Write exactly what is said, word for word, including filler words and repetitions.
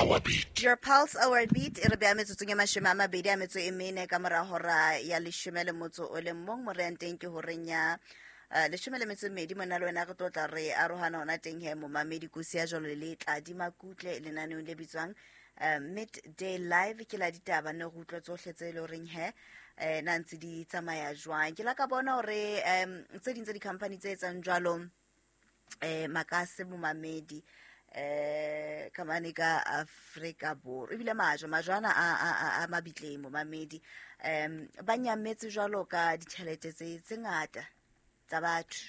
Hour Beat. Your Pulse Hour Beat e re bea metsotso ke mashome a mabedi a metso e mene ka mora hora ya leshome le motso o le mong mo re nteng ke horeng ya uh, leshome le metso e medi mona le wena re tlotla re arohana ona teng he mo mamedi kusi ya jalo le tla di makutle lenaneo le bitswang uh, Midday Live ke la ditaba ne go utlwa tsohle tse le reng he eh na ntse di tsamaya jwang ke la ka bona hore um tse ding tse di company tse etsang jwalo eh makase mo mamedi eh kamane ka Afrika Borwa ebile majo majwana a a a mabitleng mo mamedi em ba nyametse jwalo ka ditšhelete tse tse ngata tsa batho